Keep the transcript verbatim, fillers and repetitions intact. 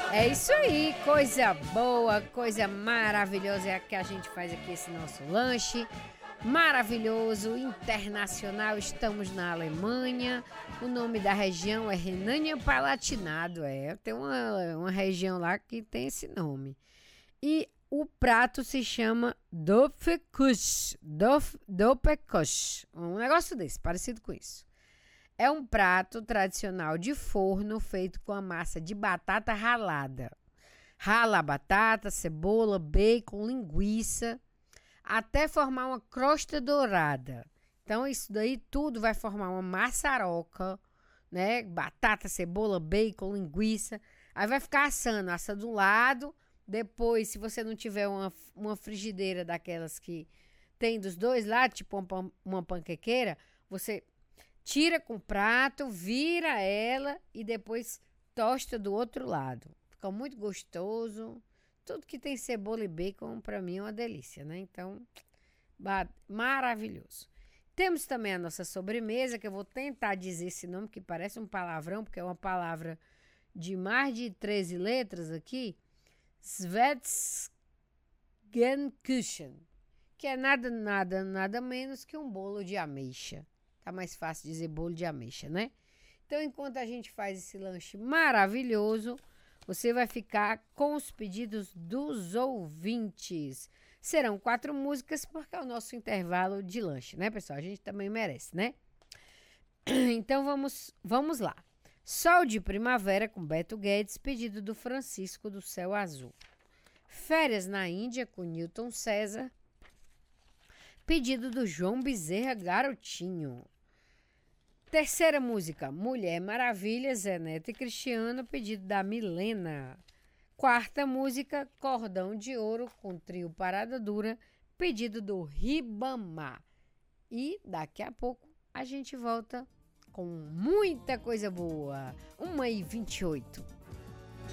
É isso aí, coisa boa, coisa maravilhosa é a que a gente faz aqui esse nosso lanche. Maravilhoso, internacional, estamos na Alemanha. O nome da região é Renânia-Palatinado, é. Tem uma, uma região lá que tem esse nome. E o prato se chama Doppelkuss, Dof, Doppelkuss, um negócio desse, parecido com isso. É um prato tradicional de forno feito com a massa de batata ralada. Rala a batata, cebola, bacon, linguiça, até formar uma crosta dourada. Então, isso daí tudo vai formar uma maçaroca, né? Batata, cebola, bacon, linguiça. Aí vai ficar assando, assa de um lado. Depois, se você não tiver uma, uma frigideira daquelas que tem dos dois lados, tipo uma, uma panquequeira, você tira com o prato, vira ela e depois tosta do outro lado. Fica muito gostoso. Tudo que tem cebola e bacon, para mim, é uma delícia, né? Então, maravilhoso. Temos também a nossa sobremesa, que eu vou tentar dizer esse nome, que parece um palavrão, porque é uma palavra de mais de treze letras aqui. Zwetschgenkuchen, que é nada, nada, nada menos que um bolo de ameixa. Tá mais fácil dizer bolo de ameixa, né? Então, enquanto a gente faz esse lanche maravilhoso, você vai ficar com os pedidos dos ouvintes. Serão quatro músicas, porque é o nosso intervalo de lanche, né, pessoal? A gente também merece, né? Então, vamos, vamos lá. Sol de Primavera, com Beto Guedes, pedido do Francisco do Céu Azul. Férias na Índia, com Newton César, pedido do João Bezerra Garotinho. Terceira música, Mulher Maravilha, Zé Neto e Cristiano, pedido da Milena. Quarta música, Cordão de Ouro, com trio Parada Dura, pedido do Ribamar. E daqui a pouco a gente volta com muita coisa boa. uma e vinte e oito.